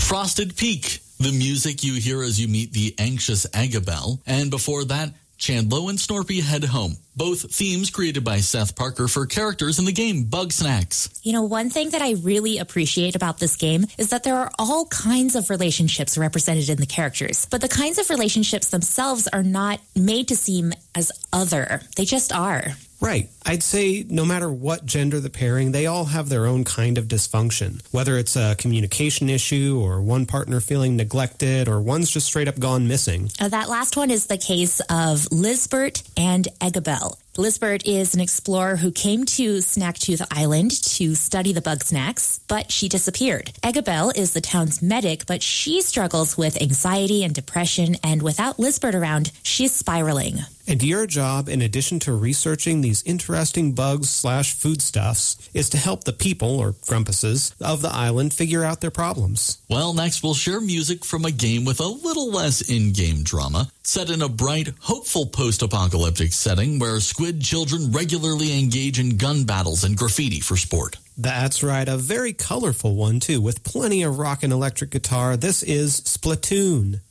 Frosted Peak, the music you hear as you meet the anxious Agabel. And before that, Chandlo and Snorpy Head Home, both themes created by Seth Parker for characters in the game Bugsnax. You know, one thing that I really appreciate about this game is that there are all kinds of relationships represented in the characters, but the kinds of relationships themselves are not made to seem as other. They just are. Right. I'd say no matter what gender the pairing, they all have their own kind of dysfunction. Whether it's a communication issue or one partner feeling neglected or one's just straight up gone missing. That last one is the case of Lizbert and Agabel. Lizbert is an explorer who came to Snacktooth Island to study the Bugsnax, but she disappeared. Agabel is the town's medic, but she struggles with anxiety and depression, and without Lizbert around, she's spiraling. And your job, in addition to researching these interesting bugs/foodstuffs, is to help the people, or grumpuses, of the island figure out their problems. Well, next we'll share music from a game with a little less in-game drama, set in a bright, hopeful post-apocalyptic setting where squid children regularly engage in gun battles and graffiti for sport. That's right, a very colorful one too, with plenty of rock and electric guitar. This is Splatoon.